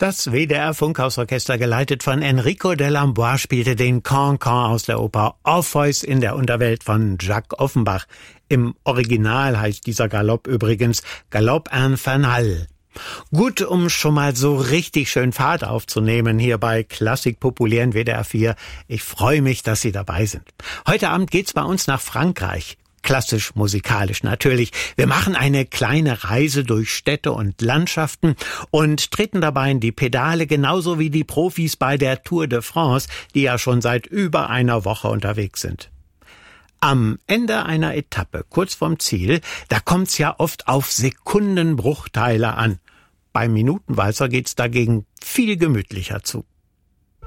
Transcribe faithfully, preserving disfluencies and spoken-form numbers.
Das W D R-Funkhausorchester, geleitet von Enrico Delambois, spielte den Cancan aus der Oper Orpheus in der Unterwelt von Jacques Offenbach. Im Original heißt dieser Galopp übrigens Galopp Infernal. Gut, um schon mal so richtig schön Fahrt aufzunehmen hier bei Klassik Populär in W D R vier. Ich freue mich, dass Sie dabei sind. Heute Abend geht's bei uns nach Frankreich. Klassisch, musikalisch natürlich. Wir machen eine kleine Reise durch Städte und Landschaften und treten dabei in die Pedale, genauso wie die Profis bei der Tour de France, die ja schon seit über einer Woche unterwegs sind. Am Ende einer Etappe, kurz vorm Ziel, da kommt's ja oft auf Sekundenbruchteile an. Beim Minutenwalzer geht's dagegen viel gemütlicher zu.